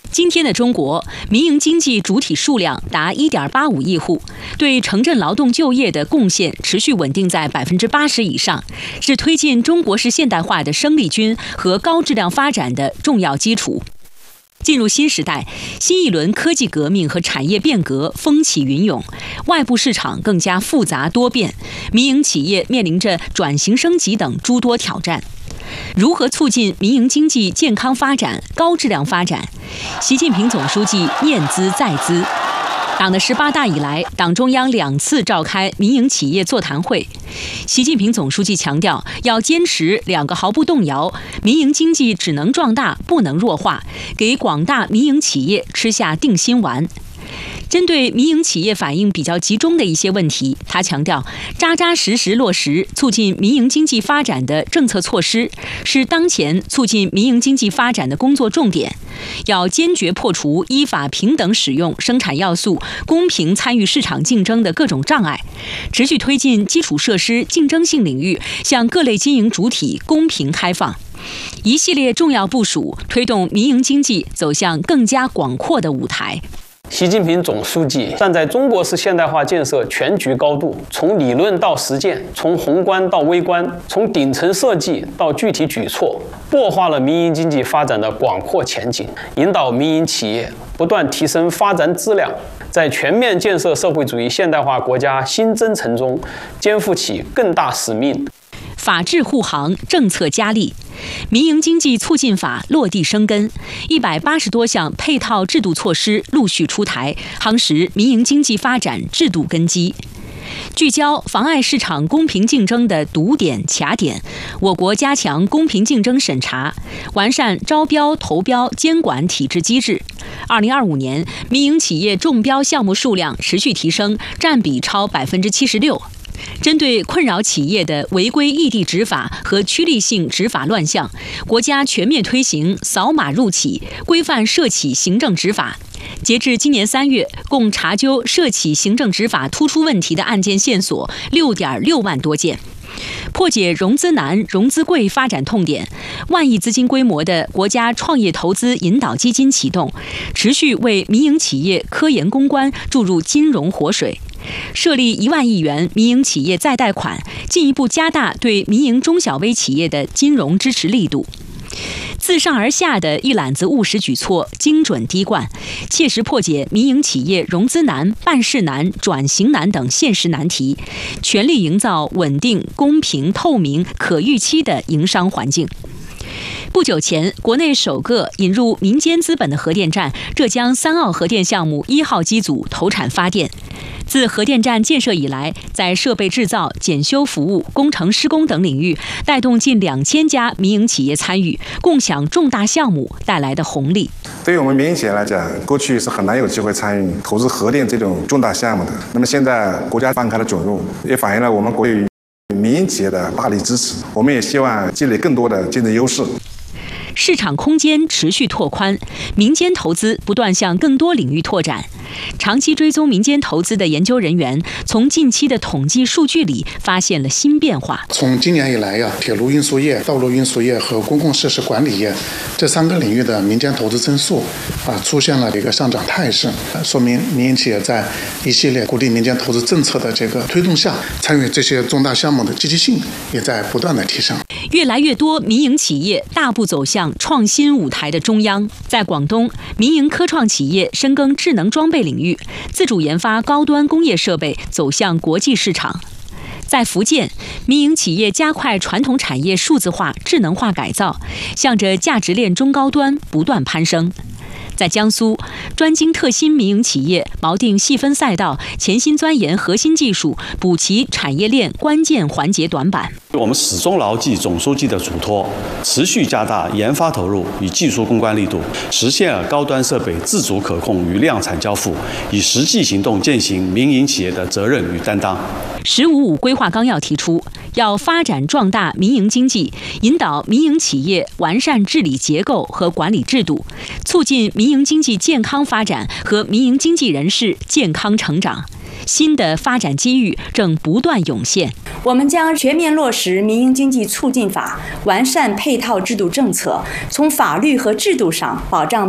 今天的中国，民营经济主体数量达1.85亿户，对城镇劳动就业的贡献持续稳定在80%以上，是推进中国式现代化的生力军和高质量发展的重要基础。进入新时代，新一轮科技革命和产业变革风起云涌，外部市场更加复杂多变，民营企业面临着转型升级等诸多挑战。如何促进民营经济健康发展、高质量发展？习近平总书记念兹在兹。党的18大以来，党中央2次召开民营企业座谈会。习近平总书记强调，要坚持2个毫不动摇：民营经济只能壮大，不能弱化，给广大民营企业吃下定心丸。针对民营企业反映比较集中的一些问题，他强调，扎扎实实落实促进民营经济发展的政策措施，是当前促进民营经济发展的工作重点。要坚决破除依法平等使用生产要素、公平参与市场竞争的各种障碍，持续推进基础设施竞争性领域向各类经营主体公平开放。一系列重要部署，推动民营经济走向更加广阔的舞台。 习近平总书记站在中国式现代化建设全局高度，从理论到实践，从宏观到微观，从顶层设计到具体举措，擘画了民营经济发展的广阔前景，引导民营企业不断提升发展质量，在全面建设社会主义现代化国家新征程中肩负起更大使命。 法治护航，政策加力，民营经济促进法落地生根，180多项配套制度措施陆续出台，夯实民营经济发展制度根基。聚焦妨碍市场公平竞争的堵点卡点，我国加强公平竞争审查，完善招标投标监管体制机制。2025年，民营企业中标项目数量持续提升，占比超76%。针对困扰企业的违规异地执法和趋利性执法乱象，国家全面推行扫码入企、规范涉企行政执法。截至今年3月，共查究涉企行政执法突出问题的案件线索6.6万多件。破解融资难、融资贵发展痛点，万亿资金规模的国家创业投资引导基金启动，持续为民营企业科研攻关注入金融活水。设立1万亿元民营企业再贷款，进一步加大对民营中小微企业的金融支持力度。自上而下的一揽子务实举措，精准滴灌，切实破解民营企业融资难、办事难、转型难等现实难题，全力营造稳定、公平、透明、可预期的营商环境。不久前，国内首个引入民间资本的核电站浙江3号核电项目1号机组投产发电。自核电站建设以来，在设备制造、检修服务、工程施工等领域，带动近2000家民营企业参与，共享重大项目带来的红利。 对于我们民营企业来讲，过去是很难有机会参与投资核电这种重大项目的。那么现在国家放开了准入，也反映了我们国对民营企业的大力支持。我们也希望积累更多的竞争优势。 市场空间持续拓宽，民间投资不断向更多领域拓展。长期追踪民间投资的研究人员，从近期的统计数据里发现了新变化。 从今年以来铁路运输业、道路运输业和公共设施管理业这3个领域的民间投资增速出现了一个上涨态势，说明民营企业在一系列鼓励民间投资政策的这个推动下，参与这些重大项目的积极性也在不断的提升。 越来越多民营企业大步走向创新舞台的中央。在广东，民营科创企业深耕智能装备领域，自主研发高端工业设备，走向国际市场。在福建，民营企业加快传统产业数字化、智能化改造，向着价值链中高端不断攀升。在江苏，专精特新民营企业锚定细分赛道，潜心钻研核心技术，补齐产业链关键环节短板。 我们始终牢记总书记的嘱托，持续加大研发投入与技术攻关力度，实现了高端设备自主可控与量产交付，以实际行动践行民营企业的责任与担当。 “15+5”规划纲要提出，要发展壮大民营经济，引导民营企业完善治理结构和管理制度，促进民营经济健康发展和民营经纪人士健康成长。新的发展机遇正不断涌现。 我们将全面落实民营经济促进法，完善配套制度政策，从法律和制度上保障